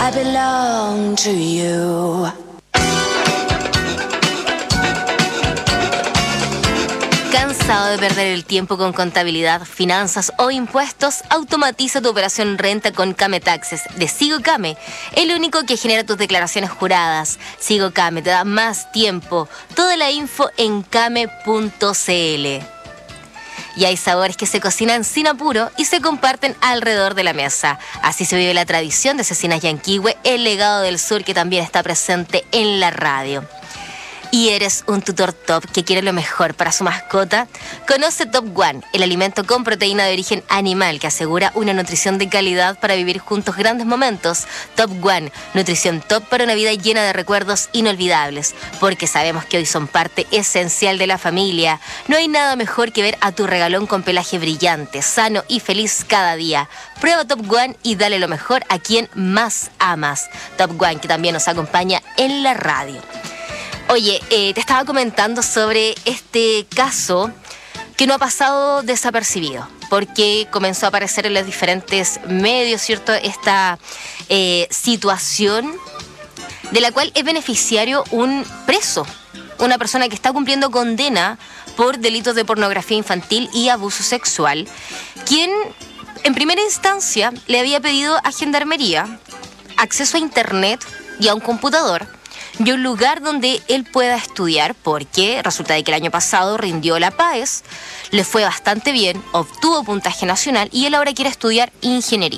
I belong to you. ¿Cansado de perder el tiempo con contabilidad, finanzas o impuestos? Automatiza tu operación renta con Kame Taxes de SigoKame, el único que genera tus declaraciones juradas. SigoKame te da más tiempo. Toda la info en kame.cl. Y hay sabores que se cocinan sin apuro y se comparten alrededor de la mesa. Así se vive la tradición de Cecinas Yanquihue, el legado del sur que también está presente en la radio. ¿Y eres un tutor top que quiere lo mejor para su mascota? Conoce Top One, el alimento con proteína de origen animal que asegura una nutrición de calidad para vivir juntos grandes momentos. Top One, nutrición top para una vida llena de recuerdos inolvidables, porque sabemos que hoy son parte esencial de la familia. No hay nada mejor que ver a tu regalón con pelaje brillante, sano y feliz cada día. Prueba Top One y dale lo mejor a quien más amas. Top One, que también nos acompaña en la radio. Oye, te estaba comentando sobre este caso que no ha pasado desapercibido, porque comenzó a aparecer en los diferentes medios, ¿cierto? Esta situación de la cual es beneficiario un preso, una persona que está cumpliendo condena por delitos de pornografía infantil y abuso sexual, quien en primera instancia le había pedido a Gendarmería acceso a internet y a un computador y un lugar donde él pueda estudiar, porque resulta de que el año pasado rindió la PAES, le fue bastante bien, obtuvo puntaje nacional y él ahora quiere estudiar ingeniería.